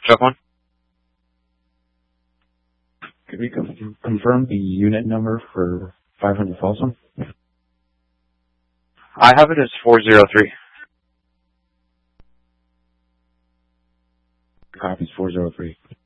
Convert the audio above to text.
Truck 1. Could we confirm the unit number for 500 Folsom? I have it as 403. Copies 403.